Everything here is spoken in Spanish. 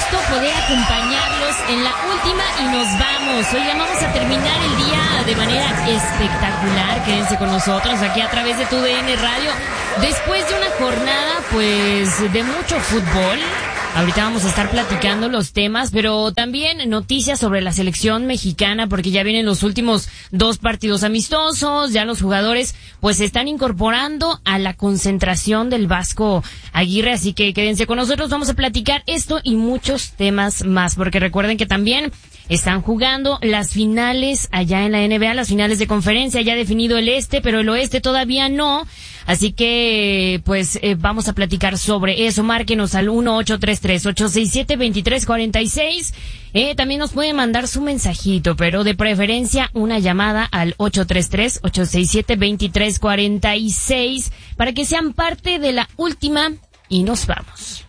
gusto poder acompañarlos en la última y nos vamos. Oigan, vamos a terminar el día de manera espectacular. Quédense con nosotros aquí a través de TUDN Radio. Después de una jornada, pues, de mucho fútbol. Ahorita vamos a estar platicando los temas, pero también noticias sobre la selección mexicana, porque ya vienen los últimos 2 partidos amistosos, ya los jugadores pues se están incorporando a la concentración del Vasco Aguirre, así que quédense con nosotros, vamos a platicar esto y muchos temas más, porque recuerden que también están jugando las finales allá en la NBA, las finales de conferencia, ya definido el este, pero el oeste todavía no. Así que, pues, vamos a platicar sobre eso. Márquenos al 1-833-867-2346. También nos pueden mandar su mensajito, pero de preferencia una llamada al 833-867-2346 para que sean parte de la última y nos vamos.